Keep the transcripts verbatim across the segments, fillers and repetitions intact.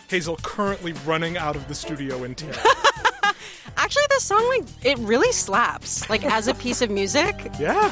Hazel currently running out of the studio in terror. Actually, this song, like, it really slaps, like, as a piece of music. Yeah.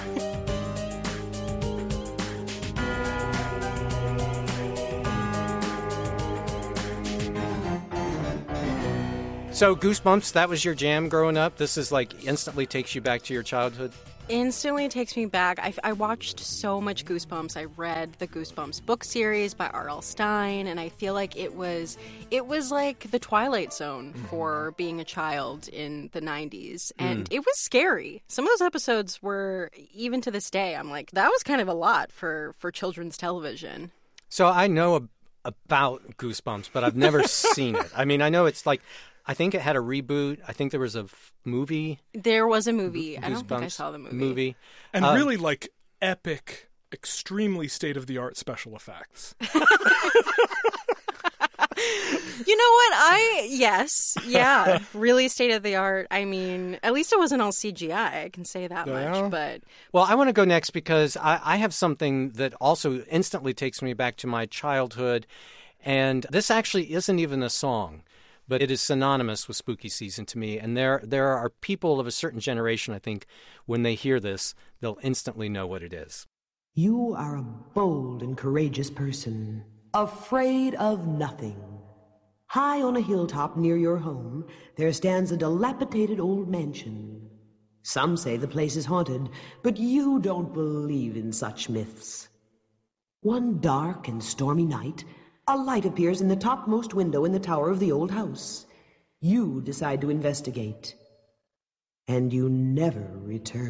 So Goosebumps, that was your jam growing up? This is like instantly takes you back to your childhood? Instantly takes me back. I, I watched so much Goosebumps. I read the Goosebumps book series by R L. Stine, and I feel like it was it was like the Twilight Zone for being a child in the nineties. And mm. it was scary. Some of those episodes were, even to this day, I'm like, that was kind of a lot for, for children's television. So I know ab- about Goosebumps, but I've never seen it. I mean, I know it's like... I think it had a reboot. I think there was a f- movie. There was a movie. Goosebumps I don't think I saw the movie. movie. And uh, really, like, epic, extremely state-of-the-art special effects. You know what? I, yes. Yeah. Really state-of-the-art. I mean, at least it wasn't all C G I. I can say that Yeah. much, but... Well, I want to go next because I, I have something that also instantly takes me back to my childhood. And this actually isn't even a song, but it is synonymous with spooky season to me. And there there are people of a certain generation, I think, when they hear this, they'll instantly know what it is. You are a bold and courageous person, afraid of nothing. High on a hilltop near your home, there stands a dilapidated old mansion. Some say the place is haunted, but you don't believe in such myths. One dark and stormy night, a light appears in the topmost window in the tower of the old house. You decide to investigate, and you never return.